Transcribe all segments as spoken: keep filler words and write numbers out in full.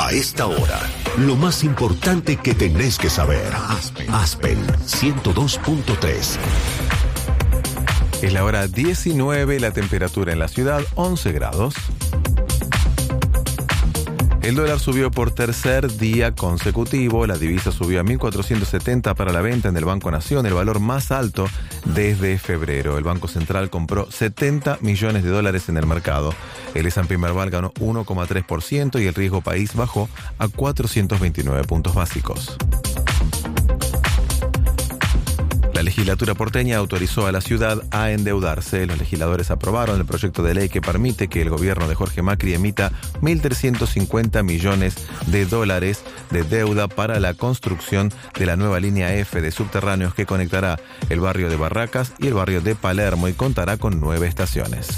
A esta hora, lo más importante que tenés que saber. Aspen, Aspen ciento dos punto tres. Es la hora diecinueve, la temperatura en la ciudad once grados. El dólar subió por tercer día consecutivo, la divisa subió a mil cuatrocientos setenta para la venta en el Banco Nación, el valor más alto desde febrero. El Banco Central compró setenta millones de dólares en el mercado. El S and P Merval ganó uno coma tres por ciento y el riesgo país bajó a cuatrocientos veintinueve puntos básicos. La legislatura porteña autorizó a la ciudad a endeudarse. Los legisladores aprobaron el proyecto de ley que permite que el gobierno de Jorge Macri emita mil trescientos cincuenta millones de dólares de deuda para la construcción de la nueva línea F de subterráneos que conectará el barrio de Barracas y el barrio de Palermo y contará con nueve estaciones.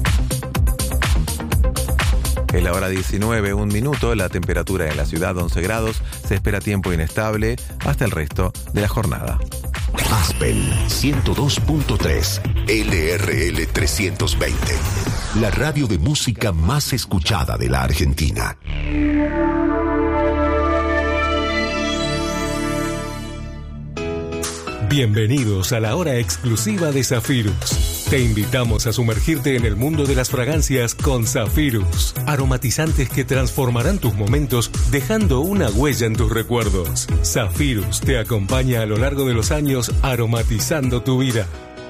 Es la hora diecinueve, un minuto, la temperatura en la ciudad once grados, se espera tiempo inestable hasta el resto de la jornada. Aspen ciento dos punto tres, L R L trescientos veinte, la radio de música más escuchada de la Argentina. Bienvenidos a la hora exclusiva de Zafirus. Te invitamos a sumergirte en el mundo de las fragancias con Zafirus. Aromatizantes que transformarán tus momentos dejando una huella en tus recuerdos. Zafirus te acompaña a lo largo de los años aromatizando tu vida.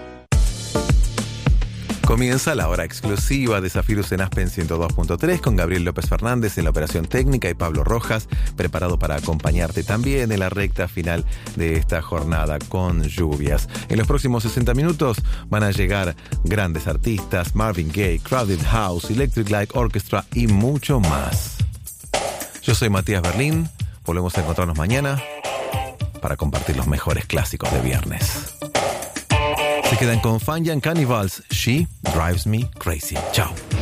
Comienza la hora exclusiva de Zafirus en Aspen ciento dos punto tres con Gabriel López Fernández en la operación técnica y Pablo Rojas preparado para acompañarte también en la recta final de esta jornada con lluvias. En los próximos sesenta minutos van a llegar grandes artistas, Marvin Gaye, Crowded House, Electric Light Orchestra y mucho más. Yo soy Matías Berlín, volvemos a encontrarnos mañana para compartir los mejores clásicos de viernes. Se quedan con Fun Young Cannibals, She Drives Me Crazy. Chao.